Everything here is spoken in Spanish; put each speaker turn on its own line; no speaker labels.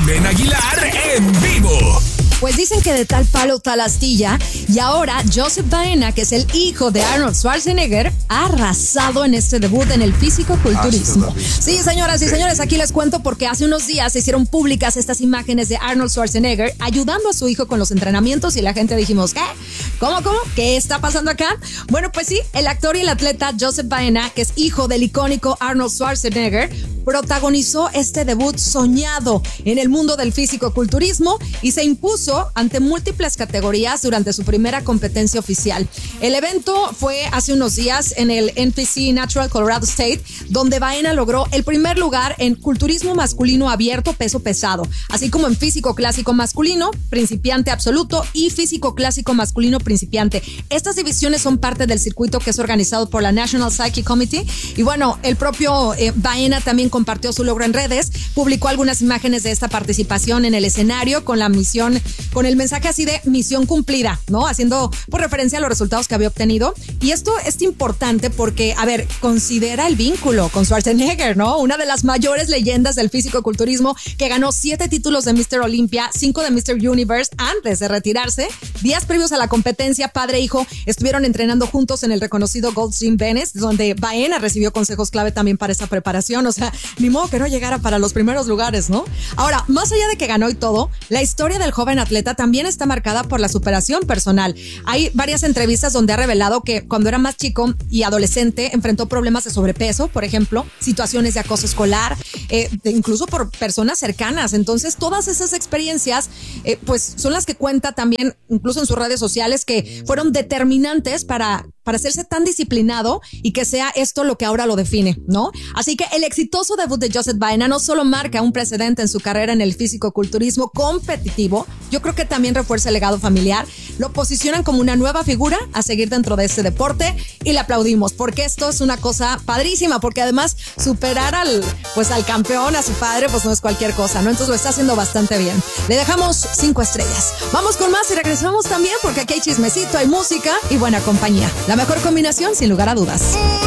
Carmen Aguilar en vivo.
Pues dicen que de tal palo tal astilla, y ahora Joseph Baena, que es el hijo de Arnold Schwarzenegger, ha arrasado en este debut en el físico-culturismo. Sí, señoras y señores, aquí les cuento porque hace unos días se hicieron públicas estas imágenes de Arnold Schwarzenegger ayudando a su hijo con los entrenamientos y la gente dijimos, ¿qué? ¿Cómo? ¿Qué está pasando acá? Bueno, pues sí, el actor y el atleta Joseph Baena, que es hijo del icónico Arnold Schwarzenegger, protagonizó este debut soñado en el mundo del físico-culturismo y se impuso ante múltiples categorías durante su primera competencia oficial. El evento fue hace unos días en el NPC Natural Colorado State, donde Baena logró el primer lugar en culturismo masculino abierto peso pesado, así como en físico clásico masculino, principiante absoluto y físico clásico masculino principiante. Estas divisiones son parte del circuito que es organizado por la National Psyche Committee y bueno, el propio Baena también compartió su logro en redes, publicó algunas imágenes de esta participación en el escenario con la misión, con el mensaje así de misión cumplida, ¿no? Haciendo por referencia a los resultados que había obtenido. Y esto es importante porque, a ver, considera el vínculo con Schwarzenegger, ¿no? Una de las mayores leyendas del físico-culturismo que ganó 7 títulos de Mr. Olympia, 5 de Mr. Universe antes de retirarse. Días previos a la competencia, padre e hijo estuvieron entrenando juntos en el reconocido Gold's Gym Venice, donde Baena recibió consejos clave también para esa preparación. O sea, ni modo que no llegara para los primeros lugares, ¿no? Ahora, más allá de que ganó y todo, la historia del joven atleta también está marcada por la superación personal. Hay varias entrevistas donde ha revelado que cuando era más chico y adolescente enfrentó problemas de sobrepeso, por ejemplo, situaciones de acoso escolar, incluso por personas cercanas. Entonces, todas esas experiencias, pues son las que cuenta también, incluso en sus redes sociales, que fueron determinantes para hacerse tan disciplinado y que sea esto lo que ahora lo define, ¿no? Así que el exitoso debut de Joseph Baena no solo marca un precedente en su carrera en el físico-culturismo competitivo, yo creo que también refuerza el legado familiar, lo posicionan como una nueva figura a seguir dentro de este deporte y le aplaudimos porque esto es una cosa padrísima, porque además superar al campeón, a su padre, pues no es cualquier cosa, ¿no? Entonces lo está haciendo bastante bien. Le dejamos 5 estrellas. Vamos con más y regresamos también porque aquí hay chismecito, hay música y buena compañía. La mejor combinación, sin lugar a dudas.